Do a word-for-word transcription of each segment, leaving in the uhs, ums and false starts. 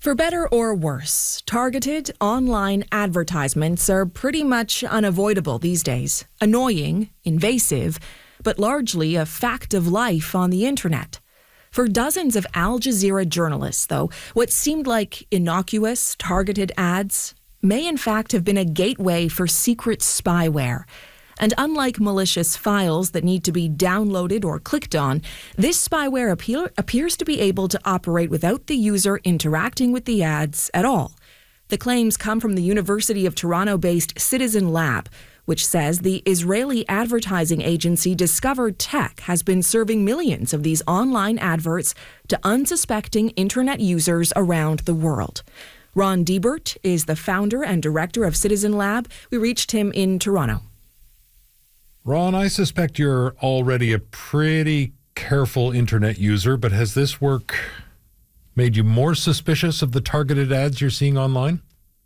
For better or worse, targeted online advertisements are pretty much unavoidable these days. Annoying, invasive, but largely a fact of life on the internet. For dozens of Al Jazeera journalists, though, what seemed like innocuous, targeted ads may in fact have been a gateway for secret spyware. And unlike malicious files that need to be downloaded or clicked on, this spyware appear, appears to be able to operate without the user interacting with the ads at all. The claims come from the University of Toronto-based Citizen Lab, which says the Israeli advertising agency Discover Tech has been serving millions of these online adverts to unsuspecting internet users around the world. Ron Diebert is the founder and director of Citizen Lab. We reached him in Toronto. Ron, I suspect you're already a pretty careful internet user, but has this work made you more suspicious of the targeted ads you're seeing online?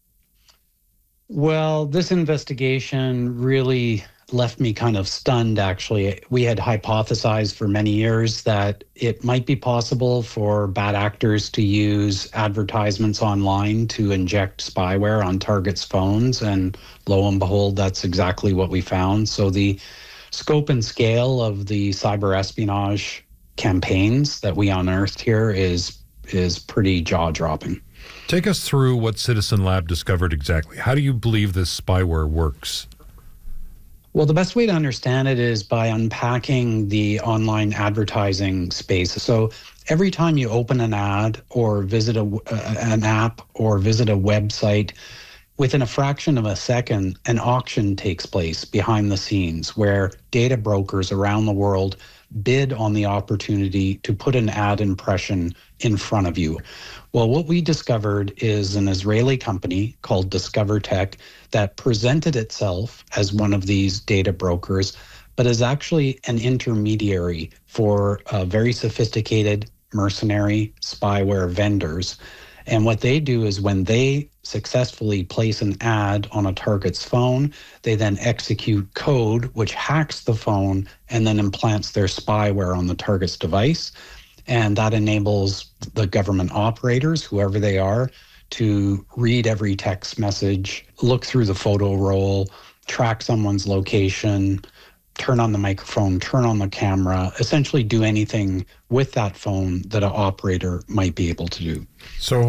Well, this investigation really left me kind of stunned, actually. We had hypothesized for many years that it might be possible for bad actors to use advertisements online to inject spyware on targets' phones, and lo and behold, that's exactly what we found. So the scope and scale of the cyber espionage campaigns that we unearthed here is is pretty jaw-dropping. Take us through what Citizen Lab discovered exactly. How do you believe this spyware works? Well, the best way to understand it is by unpacking the online advertising space. So every time you open an ad or visit a, uh, an app or visit a website, within a fraction of a second, an auction takes place behind the scenes where data brokers around the world bid on the opportunity to put an ad impression in front of you. Well, what we discovered is an Israeli company called Discover Tech that presented itself as one of these data brokers, but is actually an intermediary for uh, very sophisticated mercenary spyware vendors. And what they do is when they successfully place an ad on a target's phone, they then execute code which hacks the phone and then implants their spyware on the target's device. And that enables the government operators, whoever they are, to read every text message, look through the photo roll, track someone's location, turn on the microphone, turn on the camera, essentially do anything with that phone that an operator might be able to do. So